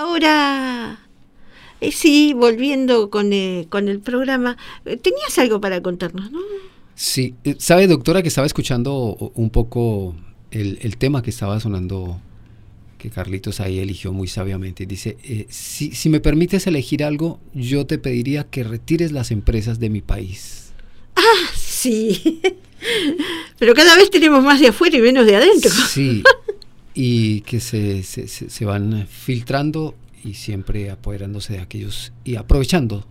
Ahora, sí, volviendo con el programa, tenías algo para contarnos, ¿no? Sí, sabe, doctora, que estaba escuchando un poco el tema que estaba sonando, que Carlitos ahí eligió muy sabiamente. Dice, si me permites elegir algo, yo te pediría que retires las empresas de mi país. Ah, sí, pero cada vez tenemos más de afuera y menos de adentro. Sí, y que se van filtrando y siempre apoderándose de aquellos y aprovechando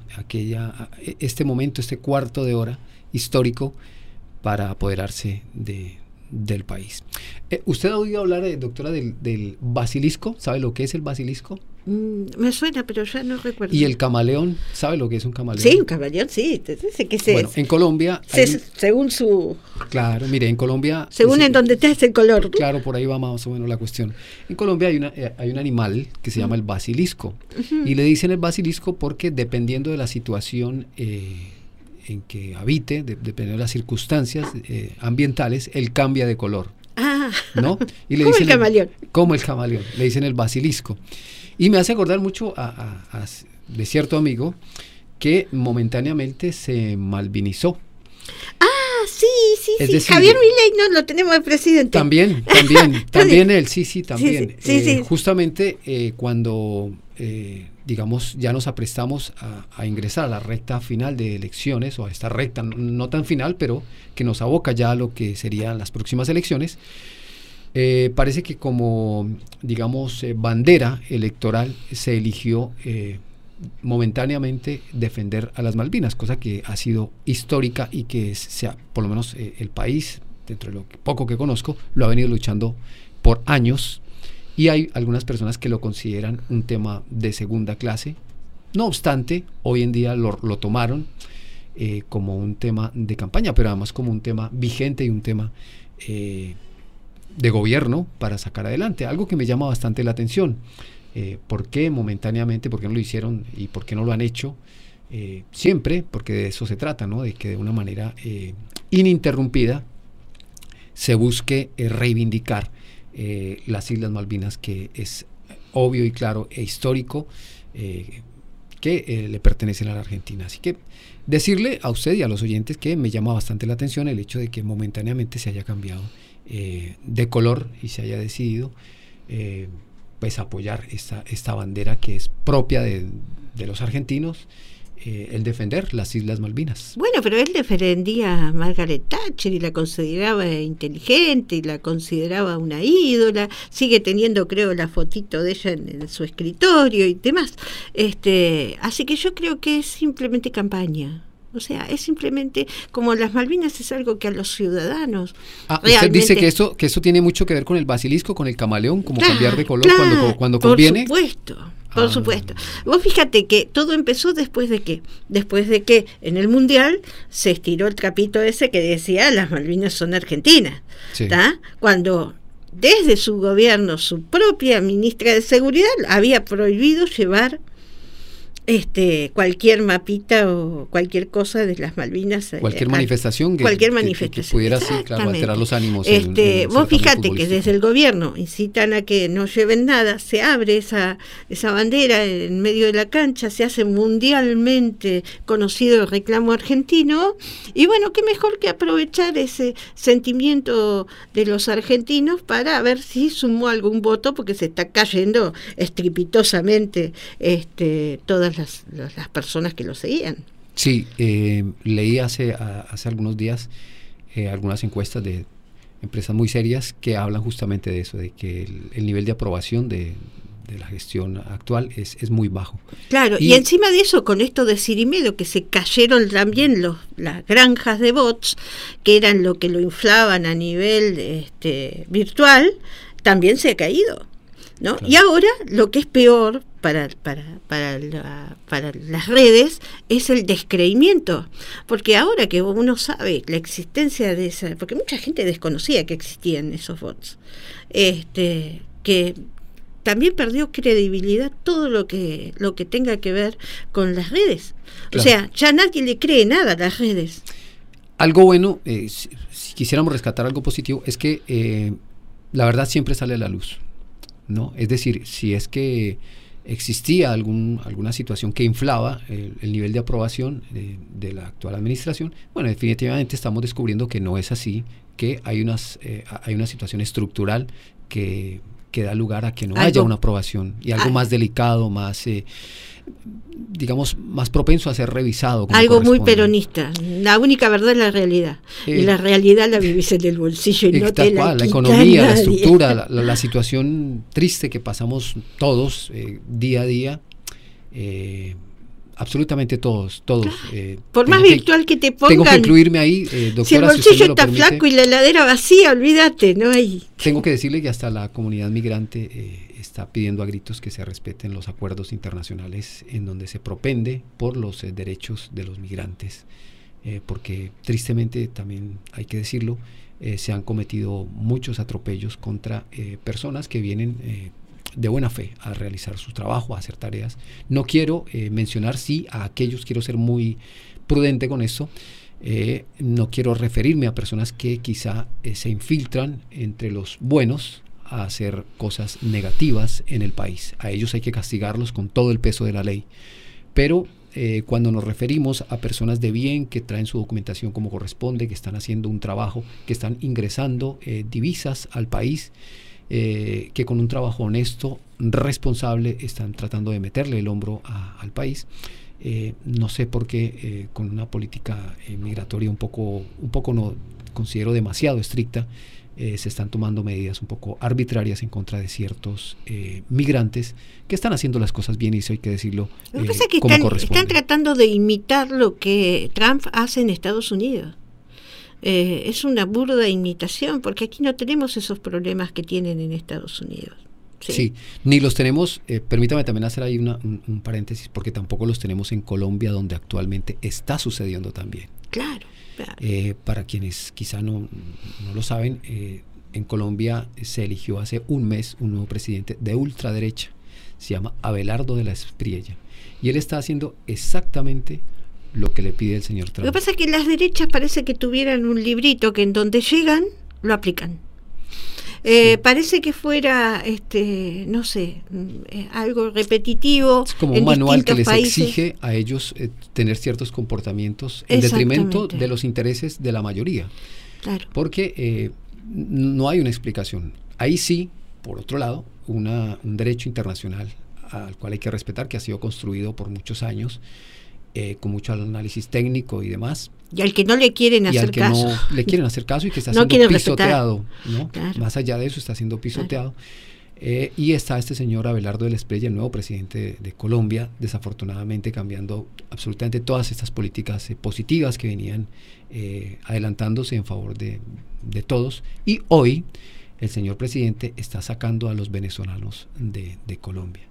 este momento, este cuarto de hora histórico para apoderarse del país. ¿Usted ha oído hablar, doctora, del basilisco? ¿Sabe lo que es el basilisco? Me suena, pero ya no recuerdo. ¿Y el camaleón? ¿Sabe lo que es un camaleón? Sí, un camaleón, sí. Bueno, en Colombia... según su... Claro, mire, en Colombia... Según en donde te hace el color, ¿no? Claro, por ahí va más o menos la cuestión. En Colombia hay un animal que se llama el basilisco. Y le dicen el basilisco porque dependiendo de la situación en que habite, dependiendo de las circunstancias ambientales, él cambia de color. Ah, ¿no? Y le como dicen el camaleón. Como el camaleón, le dicen el basilisco. Y me hace acordar mucho de cierto amigo que momentáneamente se malvinizó. Ah, sí. Es decir, Javier Milei no lo tenemos de presidente. También él, sí, también. Sí. Justamente cuando, digamos, ya nos aprestamos a ingresar a la recta final de elecciones, o a esta recta, no tan final, pero que nos aboca ya a lo que serían las próximas elecciones, parece que como, digamos, bandera electoral se eligió momentáneamente defender a las Malvinas, cosa que ha sido histórica y que por lo menos el país, dentro de lo poco que conozco, lo ha venido luchando por años, y hay algunas personas que lo consideran un tema de segunda clase. No obstante, hoy en día lo tomaron como un tema de campaña, pero además como un tema vigente y un tema de gobierno para sacar adelante, algo que me llama bastante la atención. ¿Por qué momentáneamente, por qué no lo hicieron y por qué no lo han hecho? Siempre, porque de eso se trata, ¿no? De que de una manera ininterrumpida se busque reivindicar las Islas Malvinas, que es obvio y claro e histórico que le pertenecen a la Argentina. Así que decirle a usted y a los oyentes que me llama bastante la atención el hecho de que momentáneamente se haya cambiado de color y se haya decidido pues apoyar esta bandera que es propia de los argentinos, el defender las Islas Malvinas. Bueno, pero él defendía a Margaret Thatcher y la consideraba inteligente y la consideraba una ídola. Sigue teniendo, creo, la fotito de ella en su escritorio y demás. Así que yo creo que es simplemente campaña. O sea, es simplemente, como las Malvinas es algo que a los ciudadanos realmente... Usted dice que eso tiene mucho que ver con el basilisco, con el camaleón, como cambiar de color cuando conviene. Por supuesto. Vos fíjate que todo empezó después de que en el Mundial se estiró el trapito ese que decía las Malvinas son argentinas. Sí. Cuando desde su gobierno, su propia ministra de Seguridad había prohibido llevar cualquier mapita o cualquier cosa de las Malvinas, cualquier manifestación que pudiera alterar los ánimos. Vos fíjate que desde el gobierno incitan a que no lleven nada, se abre esa bandera en medio de la cancha, se hace mundialmente conocido el reclamo argentino, y bueno, qué mejor que aprovechar ese sentimiento de los argentinos para ver si sumó algún voto, porque se está cayendo estrepitosamente todas las personas que lo seguían. Sí, leí hace algunos días algunas encuestas de empresas muy serias que hablan justamente de eso, de que el nivel de aprobación de la gestión actual es muy bajo. Claro, y encima de eso, con esto de Cirimedo, que se cayeron también las granjas de bots, que eran lo que lo inflaban a nivel virtual, también se ha caído, ¿no? Claro. Y ahora lo que es peor para las redes es el descreimiento, porque ahora que uno sabe la existencia de esa, porque mucha gente desconocía que existían esos bots, que también perdió credibilidad todo lo que tenga que ver con las redes. Claro. O sea, ya nadie le cree nada a las redes. Algo bueno, si quisiéramos rescatar algo positivo, es que la verdad siempre sale a la luz, ¿no? Es decir, si es que existía alguna situación que inflaba el nivel de aprobación de la actual administración. Bueno, definitivamente estamos descubriendo que no es así, que hay una situación estructural que da lugar a que no haya una aprobación, y algo más delicado, más digamos, más propenso a ser revisado. Algo muy peronista. La única verdad es la realidad. Y la realidad la vivís en el bolsillo y no te la quita la economía, nadie. la estructura, la situación triste que pasamos todos día a día. Absolutamente todos. Por más virtual que te pongan. Tengo que incluirme ahí, doctora. Si el bolsillo está flaco y la heladera vacía, olvídate, no hay. Tengo que decirle que hasta la comunidad migrante está pidiendo a gritos que se respeten los acuerdos internacionales en donde se propende por los derechos de los migrantes, porque tristemente, también hay que decirlo, se han cometido muchos atropellos contra personas que vienen de buena fe a realizar su trabajo, a hacer tareas. No quiero mencionar a aquellos, quiero ser muy prudente con esto, no quiero referirme a personas que quizá se infiltran entre los buenos a hacer cosas negativas en el país. A ellos hay que castigarlos con todo el peso de la ley, pero cuando nos referimos a personas de bien que traen su documentación como corresponde, que están haciendo un trabajo, que están ingresando divisas al país, que con un trabajo honesto, responsable, están tratando de meterle el hombro al país. No sé por qué con una política migratoria un poco no considero demasiado estricta, se están tomando medidas un poco arbitrarias en contra de ciertos migrantes que están haciendo las cosas bien, y eso hay que decirlo lo que pasa es que como corresponde. Están tratando de imitar lo que Trump hace en Estados Unidos. Es una burda imitación, porque aquí no tenemos esos problemas que tienen en Estados Unidos. Sí, ni los tenemos, permítame también hacer ahí un paréntesis, porque tampoco los tenemos en Colombia, donde actualmente está sucediendo también. Claro. Para quienes quizá no lo saben, en Colombia se eligió hace un mes un nuevo presidente de ultraderecha, se llama Abelardo de la Espriella, y él está haciendo exactamente lo que le pide el señor Trump. Lo que pasa es que las derechas parece que tuvieran un librito que en donde llegan, lo aplican. Sí. Parece que fuera, no sé, algo repetitivo. Es como un manual que les exige a ellos tener ciertos comportamientos en detrimento de los intereses de la mayoría. Claro. Porque no hay una explicación. Ahí sí, por otro lado, un derecho internacional al cual hay que respetar, que ha sido construido por muchos años, con mucho análisis técnico y demás. Y al que no le quieren hacer caso. No le quieren hacer caso y que está siendo pisoteado, ¿no? Claro. Más allá de eso, está siendo pisoteado. Claro. Y está este señor Abelardo de la Espriella, el nuevo presidente de Colombia, desafortunadamente cambiando absolutamente todas estas políticas positivas que venían adelantándose en favor de todos. Y hoy el señor presidente está sacando a los venezolanos de Colombia.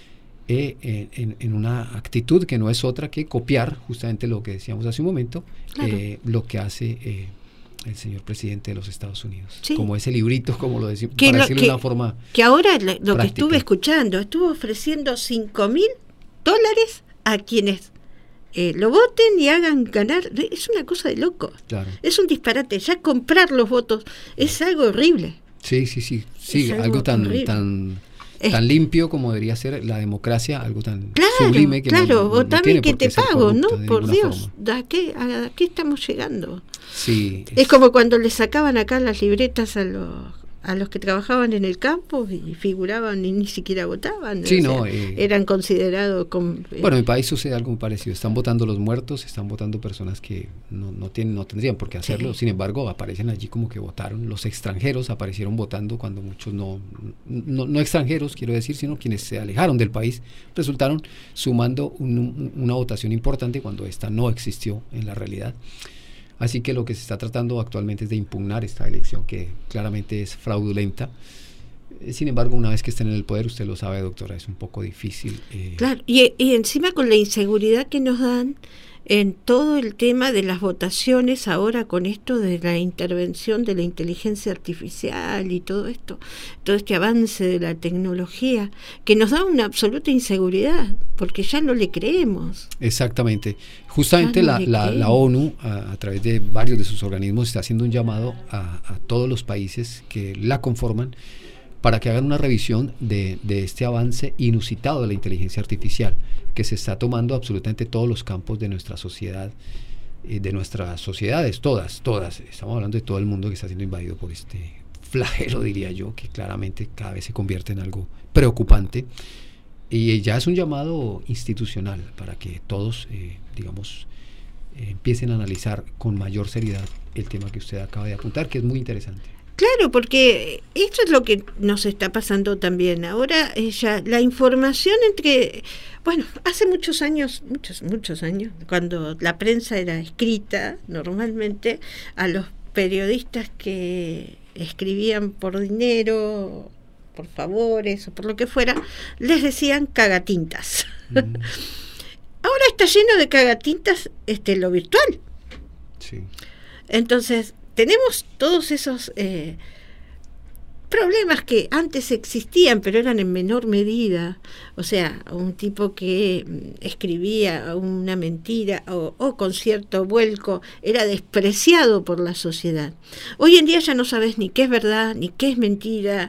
En una actitud que no es otra que copiar justamente lo que decíamos hace un momento, claro, lo que hace el señor presidente de los Estados Unidos, sí, como ese librito, como lo decimos, para decirlo de una forma que ahora lo práctica. Que estuve escuchando, estuvo ofreciendo $5,000 a quienes lo voten y hagan ganar. Es una cosa de loco, claro, es un disparate. Ya comprar los votos es algo horrible. Sí, algo tan limpio como debería ser la democracia, algo tan sublime que claro, no votame que te pago, ¿no? Por Dios, ¿a qué estamos llegando? Sí. Es como cuando le sacaban acá las libretas a los que trabajaban en el campo y figuraban y ni siquiera votaban. Sí, eran considerados como... Bueno, en mi país sucede algo muy parecido. Están votando los muertos, están votando personas que no tendrían por qué hacerlo. Sí. Sin embargo, aparecen allí como que votaron. Los extranjeros aparecieron votando cuando muchos no extranjeros, quiero decir, sino quienes se alejaron del país, resultaron sumando una votación importante cuando esta no existió en la realidad. Así que lo que se está tratando actualmente es de impugnar esta elección, que claramente es fraudulenta. Sin embargo, una vez que estén en el poder, usted lo sabe, doctora, es un poco difícil. Claro, y encima con la inseguridad que nos dan en todo el tema de las votaciones, ahora con esto de la intervención de la inteligencia artificial y todo esto, todo este avance de la tecnología, que nos da una absoluta inseguridad, porque ya no le creemos. Exactamente. Justamente la ONU, a través de varios de sus organismos, está haciendo un llamado a todos los países que la conforman para que hagan una revisión de este avance inusitado de la inteligencia artificial, que se está tomando absolutamente todos los campos de nuestra sociedad, de nuestras sociedades, todas. Estamos hablando de todo el mundo que está siendo invadido por este flagelo, diría yo, que claramente cada vez se convierte en algo preocupante. Y ya es un llamado institucional para que todos, empiecen a analizar con mayor seriedad el tema que usted acaba de apuntar, que es muy interesante. Claro, porque esto es lo que nos está pasando también. Ahora la información hace muchos años, cuando la prensa era escrita, normalmente a los periodistas que escribían por dinero, por favores o por lo que fuera, les decían cagatintas. Ahora está lleno de cagatintas lo virtual. Sí. Entonces, tenemos todos esos problemas que antes existían, pero eran en menor medida. O sea, un tipo que escribía una mentira o con cierto vuelco era despreciado por la sociedad. Hoy en día ya no sabes ni qué es verdad, ni qué es mentira,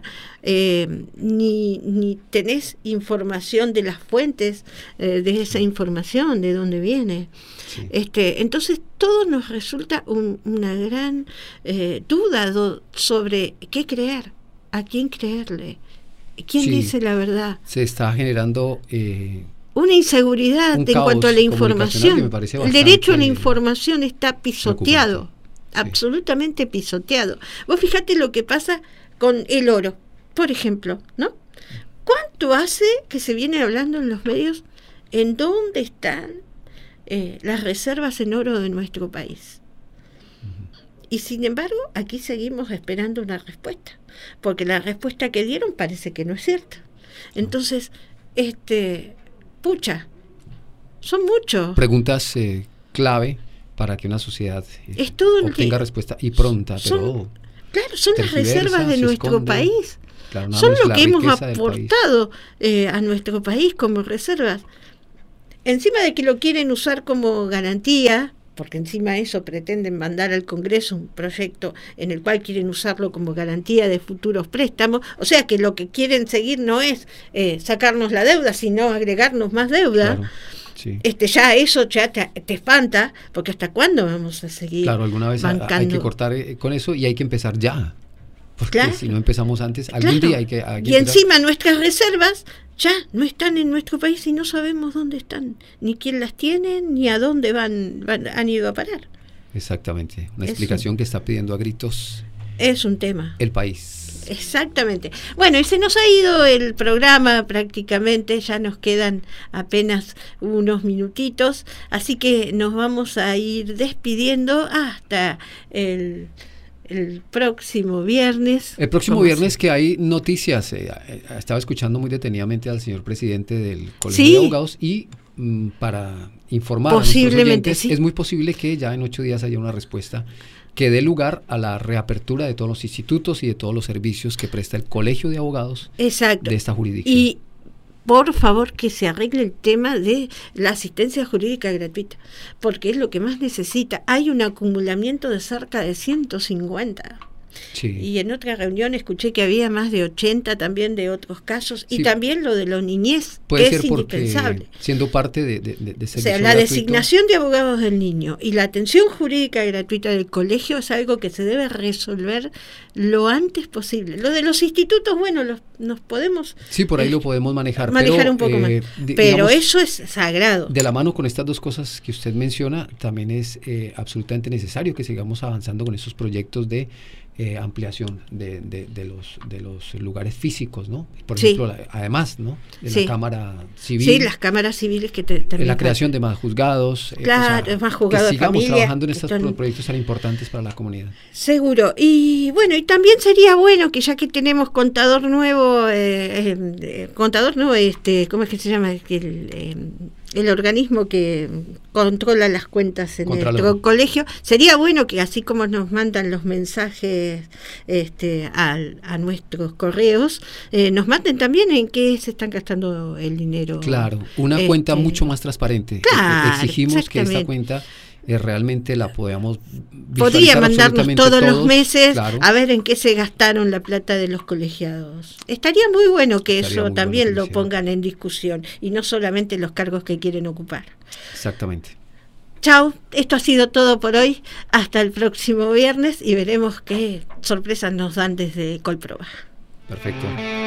ni tenés información de las fuentes de esa información, de dónde viene. Sí. Entonces todo nos resulta una gran duda sobre qué creer, a quién creerle, quién dice la verdad. Se está generando una inseguridad en cuanto a la información. El derecho a la información está pisoteado, absolutamente pisoteado. Vos fíjate lo que pasa con el oro, por ejemplo, ¿no? ¿Cuánto hace que se viene hablando en los medios en dónde están las reservas en oro de nuestro país? Y sin embargo, aquí seguimos esperando una respuesta, porque la respuesta que dieron parece que no es cierta. Entonces, son muchos. Preguntas clave para que una sociedad obtenga respuesta y pronta, son las reservas de nuestro país. Claro, son lo que hemos aportado a nuestro país como reservas. Encima de que lo quieren usar como garantía, porque encima de eso pretenden mandar al Congreso un proyecto en el cual quieren usarlo como garantía de futuros préstamos, o sea que lo que quieren seguir no es sacarnos la deuda, sino agregarnos más deuda. Claro, sí. Ya eso ya te espanta, porque ¿hasta cuándo vamos a seguir? Claro, alguna vez hay que cortar con eso y hay que empezar ya. Porque si no empezamos antes, algún día hay que y encima nuestras reservas ya no están en nuestro país y no sabemos dónde están, ni quién las tiene, ni a dónde han ido a parar. Exactamente, una explicación que está pidiendo a gritos. Es un tema. El país. Exactamente. Bueno, y se nos ha ido el programa prácticamente, ya nos quedan apenas unos minutitos, así que nos vamos a ir despidiendo hasta el próximo viernes. El próximo viernes que hay noticias. Estaba escuchando muy detenidamente al señor presidente del Colegio de Abogados y para informar a nuestros oyentes, es muy posible que ya en 8 días haya una respuesta que dé lugar a la reapertura de todos los institutos y de todos los servicios que presta el Colegio de Abogados. Exacto. De esta jurisdicción. Y por favor que se arregle el tema de la asistencia jurídica gratuita, porque es lo que más necesita. Hay un acumulamiento de cerca de 150. Sí. Y en otra reunión escuché que había más de 80 también de otros casos, y también lo de la niñez, puede que ser es indispensable. Siendo parte de servicio, o sea, la gratuito, designación de abogados del niño y la atención jurídica gratuita del colegio es algo que se debe resolver lo antes posible. Lo de los institutos, bueno, nos podemos... Sí, por ahí lo podemos manejar un poco más. Pero digamos, eso es sagrado. De la mano con estas dos cosas que usted menciona, también es absolutamente necesario que sigamos avanzando con estos proyectos de ampliación de los lugares físicos, ¿no? Por ejemplo, además, ¿no? De la Cámara Civil. Sí, las cámaras civiles que también... La creación de más juzgados. Claro, más juzgados de familia. Que sigamos trabajando en estos proyectos tan importantes para la comunidad. Seguro. Y bueno, y también sería bueno que ya que tenemos contador nuevo, ¿cómo es que se llama? El organismo que controla las cuentas en nuestro colegio, sería bueno que así como nos mandan los mensajes a nuestros correos, nos manden también en qué se están gastando el dinero. Claro, una cuenta mucho más transparente. Claro, exigimos que esta cuenta realmente la podamos podría mandarnos todos los meses, claro, a ver en qué se gastaron la plata de los colegiados. Estaría muy bueno que eso también lo pongan en discusión, y no solamente los cargos que quieren ocupar. Exactamente. Chau, esto ha sido todo por hoy. Hasta el próximo viernes y veremos qué sorpresas nos dan desde Colproba. Perfecto.